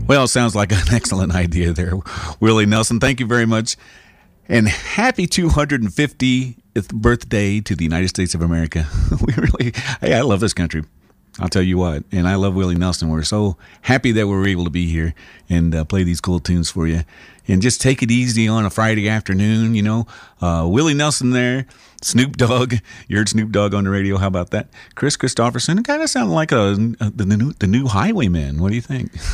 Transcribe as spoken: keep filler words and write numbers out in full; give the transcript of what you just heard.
Well, sounds like an excellent idea there, Willie Nelson. Thank you very much. And happy two hundred fiftieth birthday to the United States of America. We really, hey, I love this country. I'll tell you what. And I love Willie Nelson. We're so happy that we were able to be here and uh, play these cool tunes for you. And just take it easy on a Friday afternoon, you know. Uh, Willie Nelson there, Snoop Dogg. You heard Snoop Dogg on the radio. How about that? Chris Christopherson. Kind of sounded like a, a, the, new, the new Highwaymen. What do you think?